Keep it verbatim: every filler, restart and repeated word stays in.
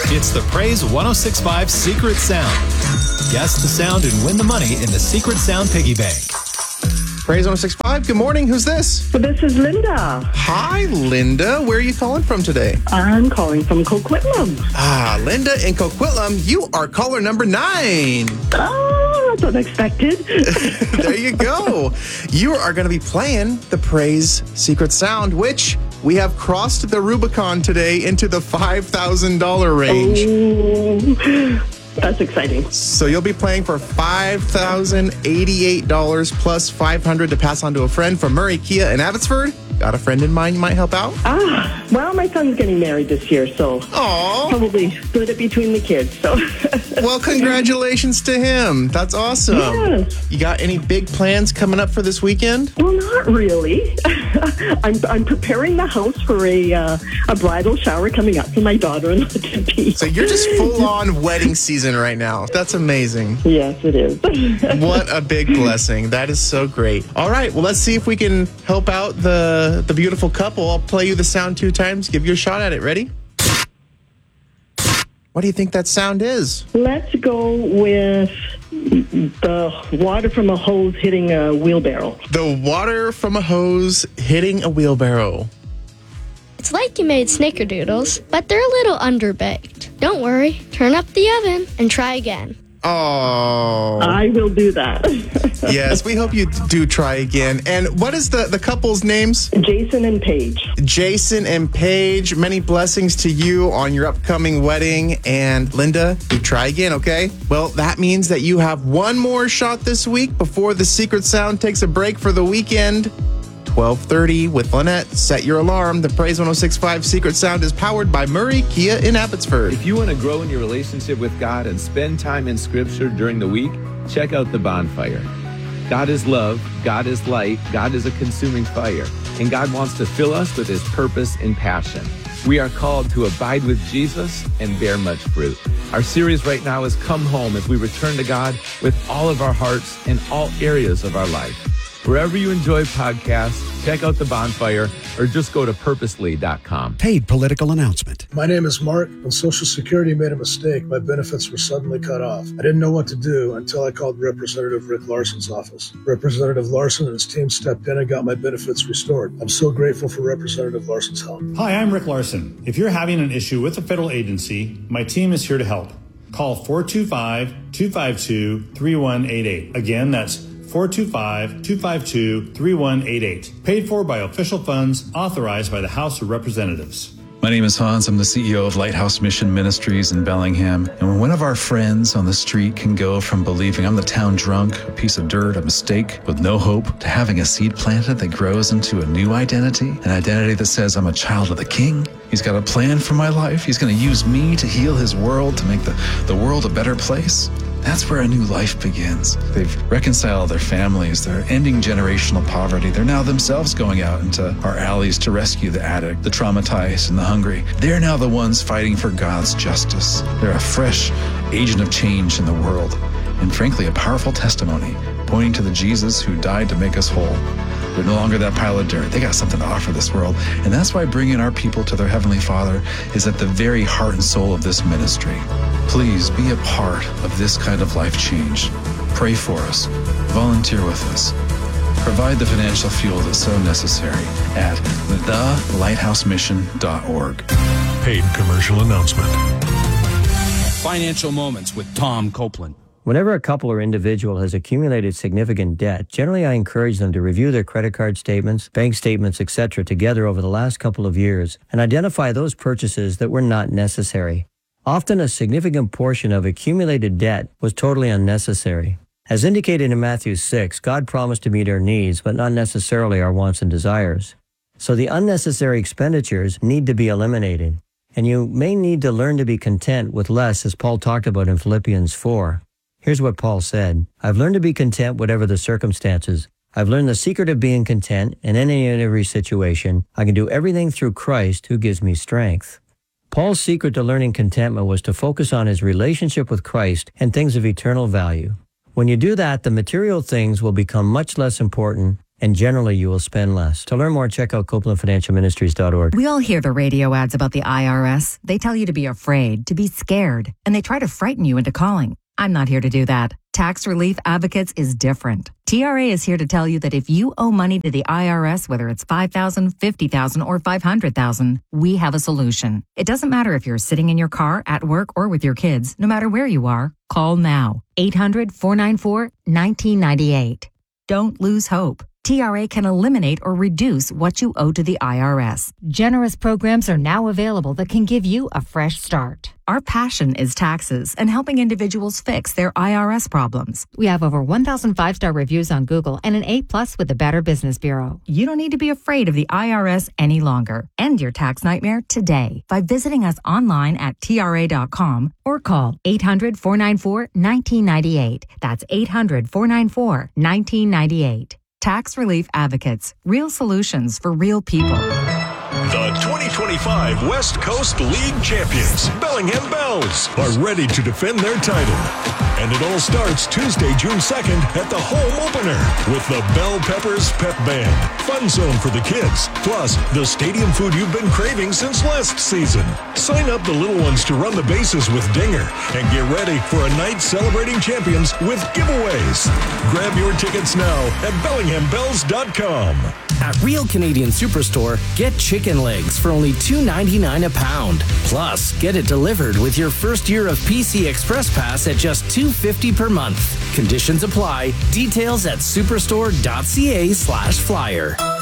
It's the Praise one oh six point five Secret Sound. Guess the sound and win the money in the Secret Sound Piggy Bank. Praise one oh six point five. Good morning. Who's this? This is Linda. Hi, Linda. Where are you calling from today? I'm calling from Coquitlam. Ah, Linda in Coquitlam. You are caller number nine. Oh, that's unexpected. There you go. You are going to be playing the Praise Secret Sound, which we have crossed the Rubicon today into the five thousand dollars range. Oh, that's exciting. So you'll be playing for five thousand eighty-eight dollars plus five hundred dollars to pass on to a friend from Murray Kia in Abbotsford. Got a friend in mind you might help out? Ah, well, my son's getting married this year, so Aww. probably split it between the kids. So, well, congratulations to him. That's awesome. Yes. You got any big plans coming up for this weekend? Well, not really. I'm I'm preparing the house for a uh, a bridal shower coming up for my daughter-in-law to be. So you're just full on wedding season right now. That's amazing. Yes, it is. What a big blessing. That is so great. All right, well, let's see if we can help out the the beautiful couple. I'll play you the sound two times. Give you a shot at it. Ready? What do you think that sound is? Let's go with the water from a hose hitting a wheelbarrow. The water from a hose hitting a wheelbarrow. It's like you made snickerdoodles, but they're a little underbaked. Don't worry, turn up the oven and try again. Oh. I will do that. Yes, we hope you do try again. And what is the, the couple's names? Jason and Paige. Jason and Paige, many blessings to you on your upcoming wedding. And Linda, you try again, okay? Well, that means that you have one more shot this week before the Secret Sound takes a break for the weekend. twelve thirty with Lynette. Set your alarm. The Praise one oh six point five Secret Sound is powered by Murray Kia in Abbotsford. If you want to grow in your relationship with God and spend time in Scripture during the week, check out The Bonfire. God is love, God is light, God is a consuming fire, and God wants to fill us with His purpose and passion. We are called to abide with Jesus and bear much fruit. Our series right now is Come Home as we return to God with all of our hearts in all areas of our life. Wherever you enjoy podcasts, check out The Bonfire or just go to purposely dot com. Paid political announcement. My name is Mark. When Social Security made a mistake, my benefits were suddenly cut off. I didn't know what to do until I called Representative Rick Larson's office. Representative Larson and his team stepped in and got my benefits restored. I'm so grateful for Representative Larson's help. Hi, I'm Rick Larson. If you're having an issue with a federal agency, my team is here to help. Call four two five, two five two, three one eight eight. Again, that's four two five, two five two, three one eight eight. Paid for by official funds authorized by the House of Representatives. My name is Hans. I'm the C E O of Lighthouse Mission Ministries in Bellingham. And when one of our friends on the street can go from believing I'm the town drunk, a piece of dirt, a mistake with no hope, to having a seed planted that grows into a new identity, an identity that says I'm a child of the King. He's got a plan for my life. He's going to use me to heal his world, to make the, the world a better place. That's where a new life begins. They've reconciled their families. They're ending generational poverty. They're now themselves going out into our alleys to rescue the addict, the traumatized, and the hungry. They're now the ones fighting for God's justice. They're a fresh agent of change in the world, and frankly, a powerful testimony pointing to the Jesus who died to make us whole. They're no longer that pile of dirt. They got something to offer this world. And that's why bringing our people to their Heavenly Father is at the very heart and soul of this ministry. Please be a part of this kind of life change. Pray for us. Volunteer with us. Provide the financial fuel that's so necessary at the lighthouse mission dot org. Paid commercial announcement. Financial Moments with Tom Copeland. Whenever a couple or individual has accumulated significant debt, generally I encourage them to review their credit card statements, bank statements, et cetera together over the last couple of years and identify those purchases that were not necessary. Often a significant portion of accumulated debt was totally unnecessary. As indicated in Matthew six, God promised to meet our needs, but not necessarily our wants and desires. So the unnecessary expenditures need to be eliminated. And you may need to learn to be content with less, as Paul talked about in Philippians four. Here's what Paul said. I've learned to be content whatever the circumstances. I've learned the secret of being content in any and every situation. I can do everything through Christ who gives me strength. Paul's secret to learning contentment was to focus on his relationship with Christ and things of eternal value. When you do that, the material things will become much less important and generally you will spend less. To learn more, check out Copeland Financial Ministries dot org. We all hear the radio ads about the I R S. They tell you to be afraid, to be scared, and they try to frighten you into calling. I'm not here to do that. Tax Relief Advocates is different. T R A is here to tell you that if you owe money to the I R S, whether it's five thousand dollars, fifty thousand dollars, or five hundred thousand dollars, we have a solution. It doesn't matter if you're sitting in your car, at work, or with your kids. No matter where you are, call now. eight hundred, four nine four, one nine nine eight. Don't lose hope. T R A can eliminate or reduce what you owe to the I R S. Generous programs are now available that can give you a fresh start. Our passion is taxes and helping individuals fix their I R S problems. We have over one thousand five-star reviews on Google and an A plus with the Better Business Bureau. You don't need to be afraid of the I R S any longer. End your tax nightmare today by visiting us online at T R A dot com or call eight hundred, four nine four, one nine nine eight. That's eight hundred, four nine four, one nine nine eight. Tax Relief Advocates. Real solutions for real people. The twenty twenty-five West Coast League champions, Bellingham Bells, are ready to defend their title. And it all starts Tuesday, June second at the home opener with the Bell Peppers Pep Band. Fun zone for the kids, plus the stadium food you've been craving since last season. Sign up the little ones to run the bases with Dinger and get ready for a night celebrating champions with giveaways. Grab your tickets now at bellingham bells dot com. At Real Canadian Superstore, get chicken legs for only two ninety-nine a pound. Plus, get it delivered with your first year of P C Express Pass at just two fifty per month. Conditions apply. Details at superstore.ca slash flyer.